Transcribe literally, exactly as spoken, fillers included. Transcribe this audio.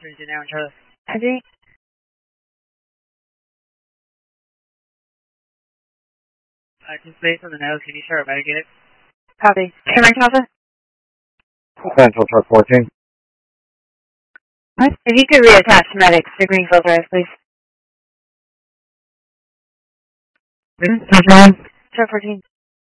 Virginia Air Charlie. Copy. Active space on the nose. Can you start mitigate it? Copy. Cameron Alpha? Central Truck fourteen. What? If you could reattach medics to Greenfield Drive, please. Truck Truck fourteen.